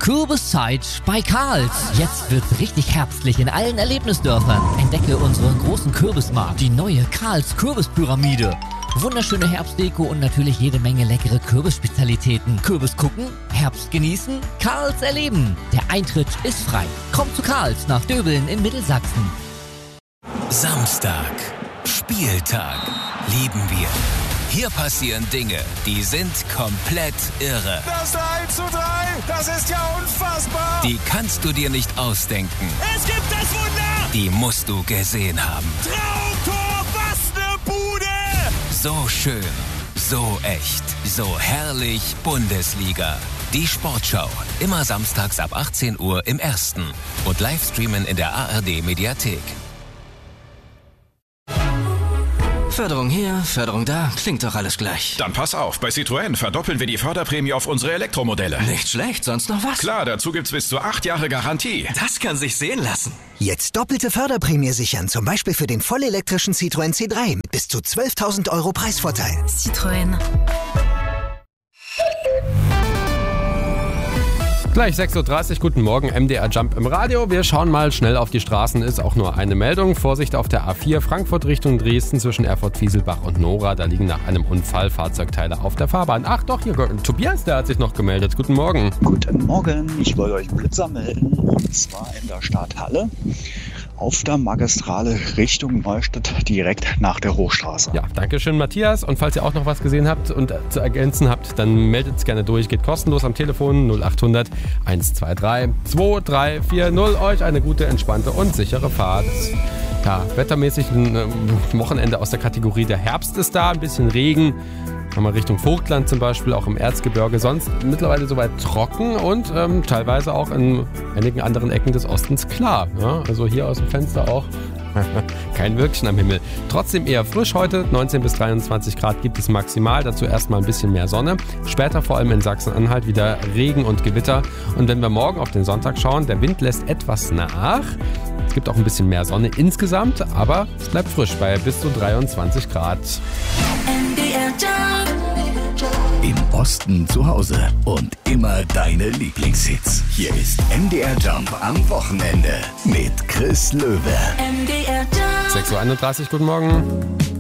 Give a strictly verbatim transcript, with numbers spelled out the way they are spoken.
Kürbiszeit bei Karls. Jetzt wird's richtig herbstlich in allen Erlebnisdörfern. Entdecke unseren großen Kürbismarkt, die neue Karls Kürbispyramide. Wunderschöne Herbstdeko und natürlich jede Menge leckere Kürbisspezialitäten. Kürbis gucken, Herbst genießen, Karls erleben. Der Eintritt ist frei. Komm zu Karls nach Döbeln in Mittelsachsen. Samstag, Spieltag, lieben wir. Hier passieren Dinge, die sind komplett irre. Das eins zu drei, das ist ja unfassbar. Die kannst du dir nicht ausdenken. Es gibt das Wunder. Die musst du gesehen haben. Traumtor, was ne Bude. So schön, so echt, so herrlich Bundesliga. Die Sportschau, immer samstags ab achtzehn Uhr im Ersten und Livestreamen in der A R D-Mediathek. Förderung hier, Förderung da, klingt doch alles gleich. Dann pass auf, bei Citroën verdoppeln wir die Förderprämie auf unsere Elektromodelle. Nicht schlecht, sonst noch was? Klar, dazu gibt's bis zu acht Jahre Garantie. Das kann sich sehen lassen. Jetzt doppelte Förderprämie sichern, zum Beispiel für den vollelektrischen Citroën C drei mit bis zu zwölftausend Euro Preisvorteil. Citroën. Gleich sechs Uhr dreißig, guten Morgen, M D R Jump im Radio. Wir schauen mal schnell auf die Straßen, ist auch nur eine Meldung. Vorsicht auf der A vier, Frankfurt Richtung Dresden zwischen Erfurt-Fieselbach und Nora. Da liegen nach einem Unfall Fahrzeugteile auf der Fahrbahn. Ach doch, hier Tobias, der hat sich noch gemeldet. Guten Morgen. Guten Morgen, ich wollte euch einen Blitzer melden und zwar in der Stadt Halle. Auf der Magistrale Richtung Neustadt, direkt nach der Hochstraße. Ja, danke schön, Matthias. Und falls ihr auch noch was gesehen habt und zu ergänzen habt, dann meldet es gerne durch. Geht kostenlos am Telefon null acht hundert eins zwei drei zwei drei vier null. Euch eine gute, entspannte und sichere Fahrt. Ja, wettermäßig ein äh, Wochenende aus der Kategorie der Herbst ist da. Ein bisschen Regen. Nochmal Richtung Vogtland zum Beispiel, auch im Erzgebirge. Sonst mittlerweile soweit trocken und ähm, teilweise auch in einigen anderen Ecken des Ostens klar. Ja? Also hier aus dem Fenster auch kein Wölkchen am Himmel. Trotzdem eher frisch heute. neunzehn bis dreiundzwanzig Grad gibt es maximal. Dazu erstmal ein bisschen mehr Sonne. Später vor allem in Sachsen-Anhalt wieder Regen und Gewitter. Und wenn wir morgen auf den Sonntag schauen, der Wind lässt etwas nach. Es gibt auch ein bisschen mehr Sonne insgesamt, aber es bleibt frisch bei bis zu dreiundzwanzig Grad. M D R Jump. Im Osten zu Hause und immer deine Lieblingshits. Hier ist M D R Jump am Wochenende mit Chris Löwe. M D R Jump. sechs Uhr einunddreißig, guten Morgen.